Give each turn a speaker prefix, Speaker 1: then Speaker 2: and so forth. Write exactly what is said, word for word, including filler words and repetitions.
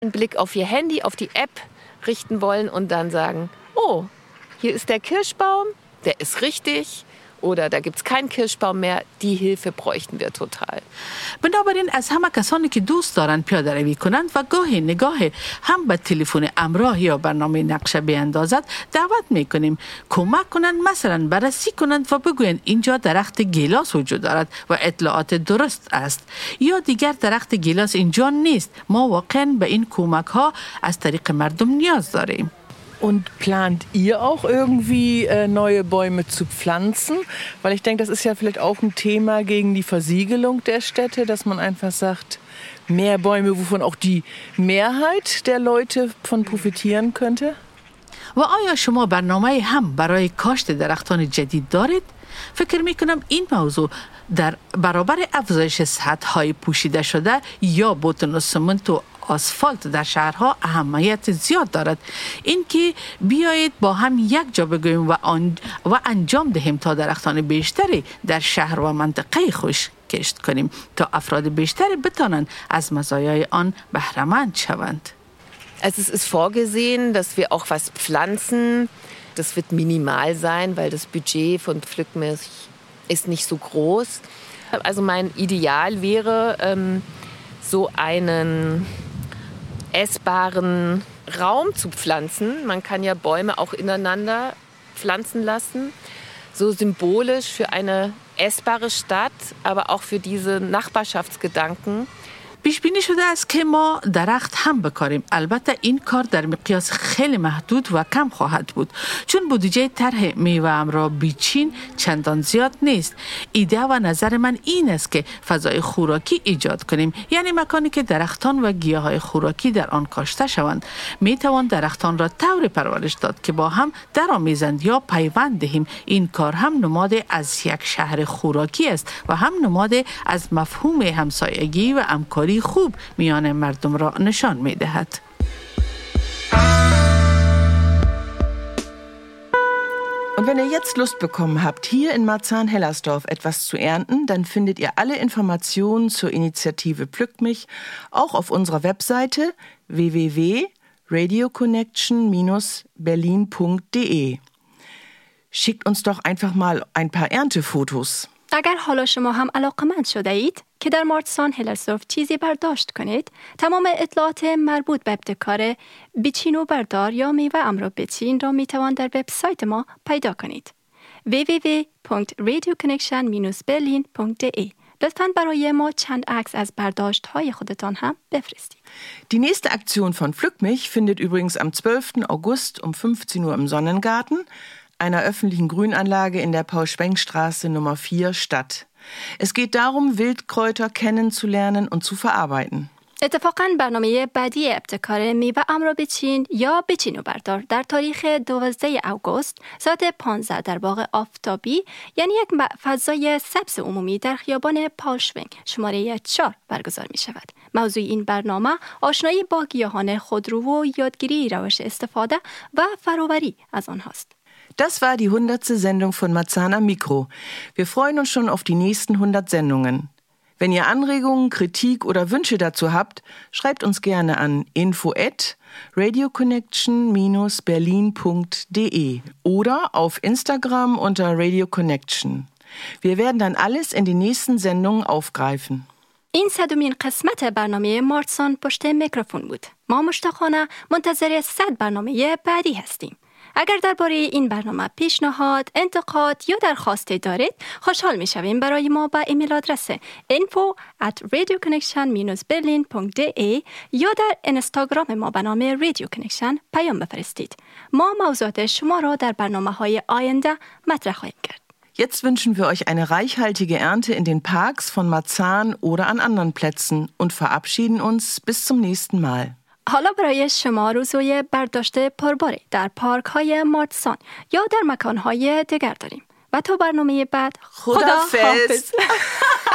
Speaker 1: einen Blick auf ihr Handy, auf die App richten wollen und dann sagen, oh, hier ist der Kirschbaum, der ist richtig. Oder da gibt es keinen Kirschbaum mehr, die Hilfe bräuchten wir total.
Speaker 2: بنابراین از همه کسانی که دوست دارند پیاده روی کنند و گاهی نگاه هم به تلفن همراه یا برنامه نقشه بیندازد دعوت میکنیم کمک کنند، مثلا بررسی کنند و بگویند اینجا درخت گیلاس وجود دارد و اطلاعات درست است یا دیگر درخت گیلاس اینجا نیست. ما واقعا به این کمک ها از طریق مردم نیاز داریم.
Speaker 3: Und plant ihr auch irgendwie äh, neue Bäume zu pflanzen? Weil ich denke, das ist ja vielleicht auch ein Thema gegen die Versiegelung der Städte, dass man einfach sagt, mehr Bäume, wovon auch die Mehrheit der Leute von profitieren könnte?
Speaker 2: و آیا شما برنامه هم برای کاشت درختان جدید دارید؟ فکر می کنم این موضوع در برابر افزایش سطح‌های پوشیده شده یا بتون و سمنت و آسفالت در شهرها اهمیت زیاد دارد. این که بیایید با هم یک جا بگوییم و, آن و انجام دهیم تا درختان بیشتری در شهر و منطقه خوش کشت کنیم تا افراد بیشتری بتانند از مزایای آن بهره مند شوند.
Speaker 1: Also es ist vorgesehen, dass wir auch was pflanzen. Das wird minimal sein, weil das Budget von Pflückmilch ist nicht so groß. Also mein Ideal wäre, ähm, so einen essbaren Raum zu pflanzen. Man kann ja Bäume auch ineinander pflanzen lassen. So symbolisch für eine essbare Stadt, aber auch für diese Nachbarschaftsgedanken.
Speaker 2: پیش بینی شده است که ما درخت هم بکاریم. البته این کار در مقیاس خیلی محدود و کم خواهد بود چون بودجه طرح میوه امرا بیچین چندان زیاد نیست. ایده و نظر من این است که فضای خوراکی ایجاد کنیم، یعنی مکانی که درختان و گیاهای خوراکی در آن کاشته شوند. می توان درختان را طوری پرورش داد که با هم درآمیزند یا پیوند دهیم. این کار هم نماد از یک شهر خوراکی است و هم نماد از مفهوم همسایگی و همکاری خوب میان مردم را نشان می دهد.
Speaker 4: Und wenn ihr jetzt Lust bekommen habt, hier in Marzahn-Hellersdorf etwas zu ernten, dann findet ihr alle Informationen zur Initiative Pflück mich auch auf unserer Webseite w w w punkt radio connection dash berlin punkt d e. Schickt uns doch einfach mal ein paar Erntefotos.
Speaker 5: اگر حالا شما هم علاقمند شده اید که در مارتسان هلرسدورف چیزی برداشت کنید، تمام اطلاعات مربوط به ابتکار بچین و بردار یا میوه امرا بچین را می توان در وبسایت ما پیدا کنید. w w w punkt radio connection dash berlin punkt d e. لطفاً برای ما چند عکس از برداشت های خودتان هم بفرستید.
Speaker 4: Die nächste Aktion von Pflück mich findet übrigens am zwölften August um fünfzehn Uhr im Sonnengarten, einer öffentlichen Grünanlage in der Paul-Schwenk-Straße Nummer vier statt. Es geht darum, Wildkräuter kennenzulernen und zu verarbeiten.
Speaker 5: اتفاقاً برنامه بعدی ابتکار میوه امرا بچین یا بچین و بردار در تاریخ دوازدهم آگوست ساعت پانزده در باغ آفتابی، یعنی یک فضای سبز عمومی در خیابان پاولشونک شماره چهار برگزار می شود. موضوع این برنامه آشنایی با گیاهان خودرو و یادگیری روش استفاده و فراوری از آنهاست.
Speaker 4: Das war die hundertste Sendung von Marzahn am Mikro. Wir freuen uns schon auf die nächsten hundert Sendungen. Wenn ihr Anregungen, Kritik oder Wünsche dazu habt, schreibt uns gerne an info at radio connection dash berlin punkt d e oder auf Instagram unter Radio Connection. Wir werden dann alles in den nächsten Sendungen aufgreifen.
Speaker 5: این صدومین قسمت برنامه مارتسان پشت میکروفون بود. ما مشتاقانه منتظر صد برنامه بعدی هستیم. اگر درباره این برنامه پیشنهاد، انتقاد یا درخواستی دارید، خوشحال می‌شویم برای ما با ایمیل آدرس info at radio connection dash berlin punkt d e یا در اینستاگرام ما به نام Radio Connection پیام بفرستید. ما موضوعات شما را در برنامه‌های آینده مطرح خواهیم کرد.
Speaker 4: Jetzt wünschen wir euch eine reichhaltige Ernte in den Parks von Marzahn oder an anderen Plätzen und verabschieden uns bis zum nächsten Mal.
Speaker 5: حالا برای شما روزهای برداشت پرباری در پارک های مارتسان یا در مکان های دیگر داریم و تا برنامه بعد
Speaker 4: خداحافظ.